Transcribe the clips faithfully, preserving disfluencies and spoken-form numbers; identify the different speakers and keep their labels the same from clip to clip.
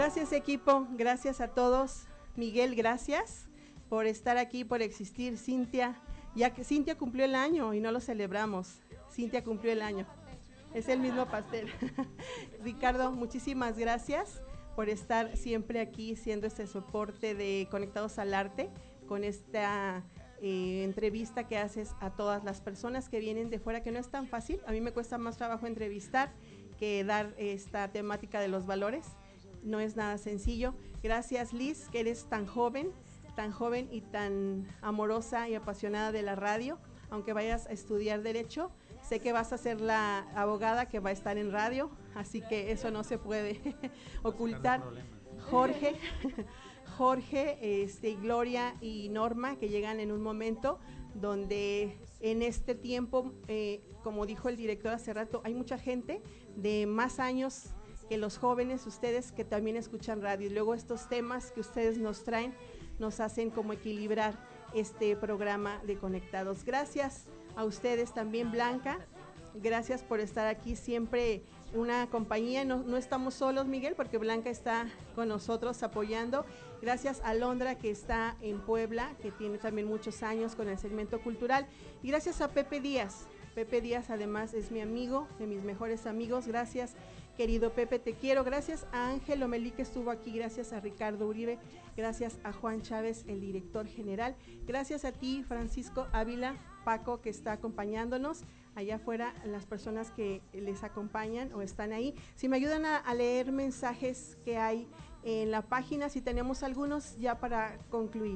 Speaker 1: Gracias, equipo, gracias a todos. Miguel, gracias por estar aquí, por existir. Cintia, ya que Cintia cumplió el año y no lo celebramos. Cintia cumplió el año. Es el mismo pastel. Ricardo, muchísimas gracias por estar siempre aquí siendo este soporte de Conectados al Arte con esta eh, entrevista que haces a todas las personas que vienen de fuera, que no es tan fácil. A mí me cuesta más trabajo entrevistar que dar esta temática de los valores. No es nada sencillo. Gracias, Liz, que eres tan joven, tan joven y tan amorosa y apasionada de la radio. Aunque vayas a estudiar Derecho, sé que vas a ser la abogada que va a estar en radio, así que eso no se puede ocultar. Jorge, Jorge, este, Gloria y Norma, que llegan en un momento donde en este tiempo, eh, como dijo el director hace rato, hay mucha gente de más años que los jóvenes, ustedes que también escuchan radio, y luego estos temas que ustedes nos traen nos hacen como equilibrar este programa de Conectados. Gracias a ustedes también, Blanca, gracias por estar aquí, siempre una compañía, no, no estamos solos, Miguel, porque Blanca está con nosotros apoyando. Gracias a Londra, que está en Puebla, que tiene también muchos años con el segmento cultural, y gracias a Pepe Díaz. Pepe Díaz además es mi amigo, de mis mejores amigos. Gracias, querido Pepe, te quiero. Gracias a Ángel Omelí, que estuvo aquí. Gracias a Ricardo Uribe. Gracias a Juan Chávez, el director general. Gracias a ti, Francisco Ávila, Paco, que está acompañándonos. Allá afuera, las personas que les acompañan o están ahí. Si me ayudan a, a leer mensajes que hay en la página, si tenemos algunos ya para concluir.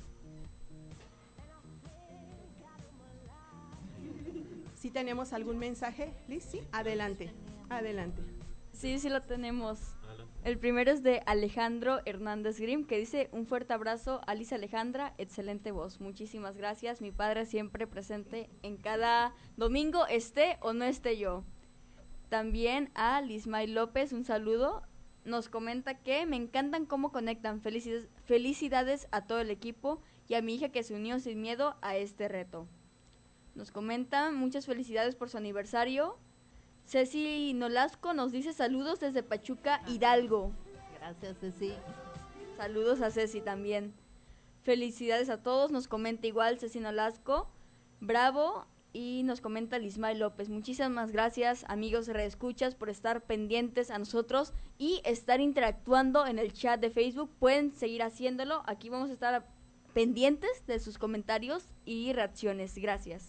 Speaker 1: ¿Sí tenemos algún mensaje, Liz? Sí, adelante, adelante.
Speaker 2: Sí, sí lo tenemos. El primero es de Alejandro Hernández Grimm, que dice: un fuerte abrazo a Liz Alejandra, excelente voz. Muchísimas gracias, mi padre siempre presente en cada domingo, esté o no esté yo. También a Lismay López, un saludo. Nos comenta que me encantan cómo conectan. Felicidades, felicidades a todo el equipo y a mi hija que se unió sin miedo a este reto. Nos comenta muchas felicidades por su aniversario. Ceci Nolasco nos dice saludos desde Pachuca, Hidalgo.
Speaker 3: Gracias, Ceci.
Speaker 2: Saludos a Ceci también. Felicidades a todos, nos comenta igual Ceci Nolasco. Bravo. Y nos comenta Lismay López. Muchísimas gracias, amigos reescuchas, por estar pendientes a nosotros y estar interactuando en el chat de Facebook. Pueden seguir haciéndolo. Aquí vamos a estar pendientes de sus comentarios y reacciones. Gracias.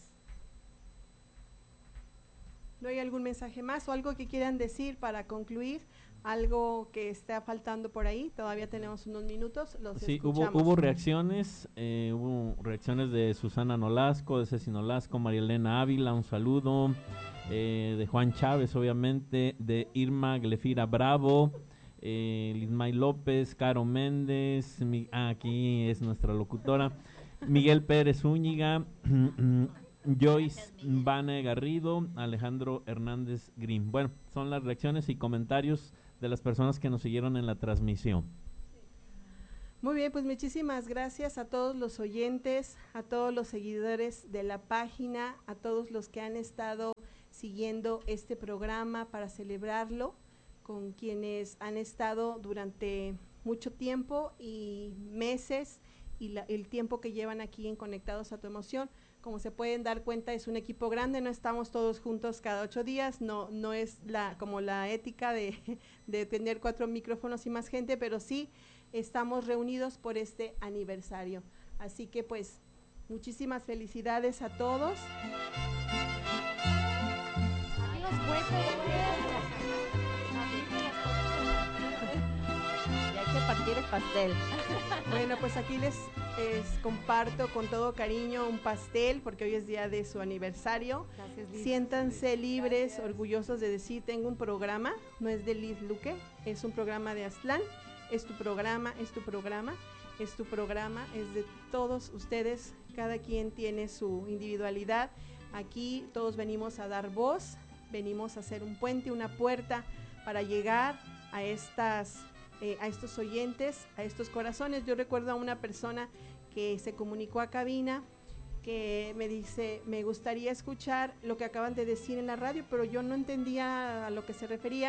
Speaker 1: ¿No hay algún mensaje más o algo que quieran decir para concluir? ¿Algo que está faltando por ahí? Todavía tenemos unos minutos, los
Speaker 4: sí,
Speaker 1: escuchamos.
Speaker 4: Hubo, hubo reacciones, eh, hubo reacciones de Susana Nolasco, de Ceci Nolasco, María Elena Ávila, un saludo, eh, de Juan Chávez, obviamente, de Irma Glefira Bravo, eh, Lismay López, Caro Méndez, mi, ah, aquí es nuestra locutora, Miguel Pérez Úñiga, Joyce Vane Garrido, Alejandro Hernández Grimm. Bueno, son las reacciones y comentarios de las personas que nos siguieron en la transmisión.
Speaker 1: Muy bien, pues muchísimas gracias a todos los oyentes, a todos los seguidores de la página, a todos los que han estado siguiendo este programa para celebrarlo, con quienes han estado durante mucho tiempo y meses y la, el tiempo que llevan aquí en Conectados a tu Emoción. Como se pueden dar cuenta, es un equipo grande, no estamos todos juntos cada ocho días, no, no es la, como la ética de, de tener cuatro micrófonos y más gente, pero sí estamos reunidos por este aniversario. Así que pues muchísimas felicidades a todos.
Speaker 3: Y hay que partir el pastel.
Speaker 1: Bueno, pues aquí les, les comparto con todo cariño un pastel porque hoy es día de su aniversario.
Speaker 3: Gracias, Liz.
Speaker 1: Siéntanse libres, Gracias. Orgullosos de decir, tengo un programa, no es de Liz Luque, es un programa de Aztlán, es tu programa, es tu programa, es tu programa, es de todos ustedes, cada quien tiene su individualidad. Aquí todos venimos a dar voz, venimos a hacer un puente, una puerta para llegar a estas... Eh, a estos oyentes, a estos corazones. Yo recuerdo a una persona que se comunicó a cabina, que me dice, me gustaría escuchar lo que acaban de decir en la radio, pero yo no entendía a lo que se refería.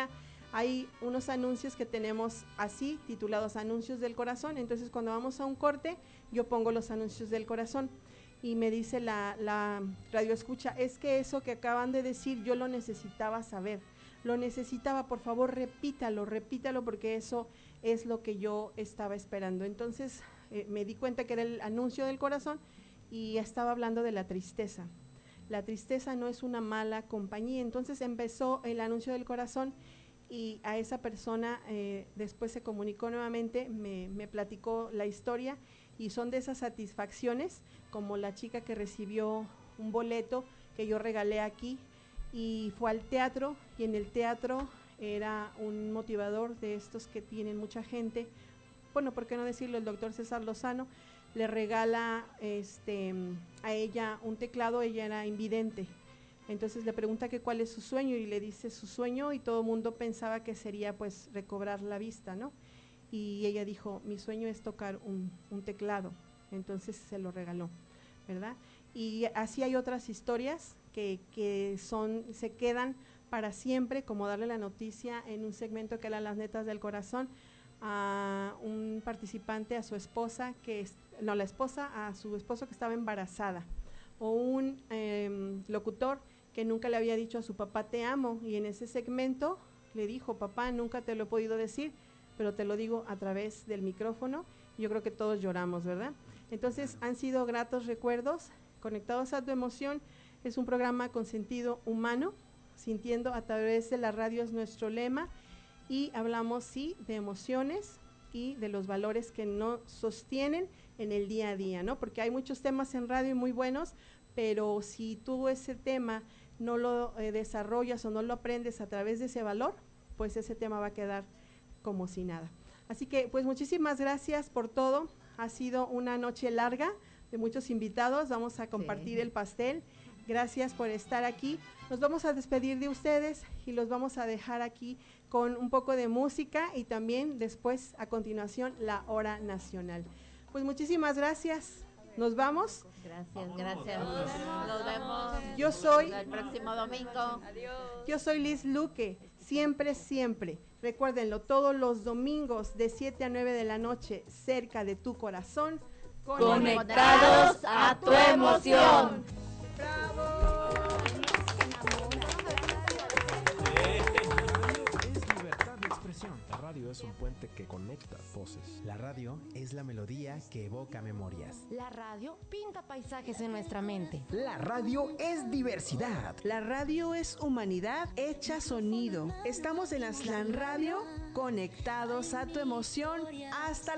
Speaker 1: Hay unos anuncios que tenemos así, titulados Anuncios del Corazón. Entonces, cuando vamos a un corte, yo pongo los anuncios del corazón. Y me dice la, la radio escucha, es que eso que acaban de decir yo lo necesitaba saber. Lo necesitaba, por favor, repítalo, repítalo, porque eso es lo que yo estaba esperando. Entonces, eh, me di cuenta que era el anuncio del corazón y estaba hablando de la tristeza. La tristeza no es una mala compañía. Entonces empezó el anuncio del corazón y a esa persona eh, después se comunicó nuevamente, me, me platicó la historia y son de esas satisfacciones, como la chica que recibió un boleto que yo regalé aquí y fue al teatro, y en el teatro era un motivador de estos que tienen mucha gente, bueno, ¿por qué no decirlo? El doctor César Lozano le regala este, a ella un teclado, ella era invidente. Entonces le pregunta que cuál es su sueño y le dice su sueño y todo el mundo pensaba que sería pues recobrar la vista, ¿no? Y ella dijo, mi sueño es tocar un, un teclado, entonces se lo regaló, ¿verdad? Y así hay otras historias que, que son, se quedan para siempre, como darle la noticia en un segmento que era Las Netas del Corazón, a un participante, a su esposa, que es, no, la esposa, a su esposo que estaba embarazada, o un eh, locutor que nunca le había dicho a su papá te amo, y en ese segmento le dijo, papá, nunca te lo he podido decir, pero te lo digo a través del micrófono. Yo creo que todos lloramos, ¿verdad? Entonces han sido gratos recuerdos. Conectados a tu emoción es un programa con sentido humano, sintiendo a través de la radio es nuestro lema, y hablamos sí de emociones y de los valores que nos sostienen en el día a día, ¿no? Porque hay muchos temas en radio muy buenos, pero si tú ese tema no lo eh, desarrollas o no lo aprendes a través de ese valor, pues ese tema va a quedar como si nada. Así que pues muchísimas gracias por todo. Ha sido una noche larga de muchos invitados, vamos a compartir sí. el pastel. Gracias por estar aquí. Nos vamos a despedir de ustedes y los vamos a dejar aquí con un poco de música y también después a continuación la hora nacional. Pues muchísimas gracias. Nos vamos.
Speaker 3: Gracias, gracias. Nos vemos.
Speaker 1: Yo soy
Speaker 3: el próximo domingo.
Speaker 2: Adiós.
Speaker 1: Yo soy Liz Luque. Siempre, siempre. Recuérdenlo, todos los domingos de siete a nueve de la noche, cerca de tu corazón.
Speaker 2: Conectados a tu emoción.
Speaker 1: ¡Bravo!
Speaker 5: Es libertad de expresión. La radio es un puente que conecta voces.
Speaker 6: La radio es la melodía que evoca memorias.
Speaker 7: La radio pinta paisajes en nuestra mente.
Speaker 8: La radio es diversidad.
Speaker 9: La radio es humanidad hecha sonido. Estamos en Aztlán Radio, conectados a tu emoción. Hasta